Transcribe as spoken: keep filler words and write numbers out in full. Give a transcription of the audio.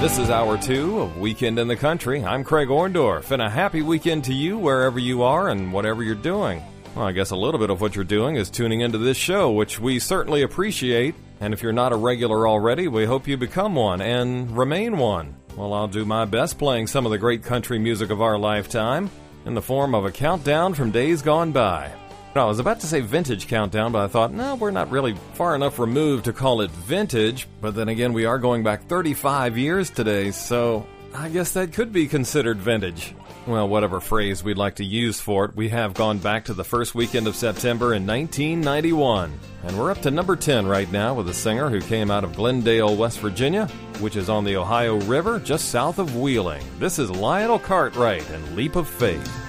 This is hour two of Weekend in the Country. I'm Craig Orndorff, and a happy weekend to you wherever you are and whatever you're doing. Well, I guess a little bit of what you're doing is tuning into this show, which we certainly appreciate. And if you're not a regular already, we hope you become one and remain one. Well, I'll do my best playing some of the great country music of our lifetime in the form of a countdown from days gone by. I was about to say vintage countdown, but I thought, no, we're not really far enough removed to call it vintage. But then again, we are going back thirty-five years today, so I guess that could be considered vintage. Well, whatever phrase we'd like to use for it, we have gone back to the first weekend of September in nineteen ninety-one. And we're up to number ten right now with a singer who came out of Glendale, West Virginia, which is on the Ohio River just south of Wheeling. This is Lionel Cartwright and Leap of Faith.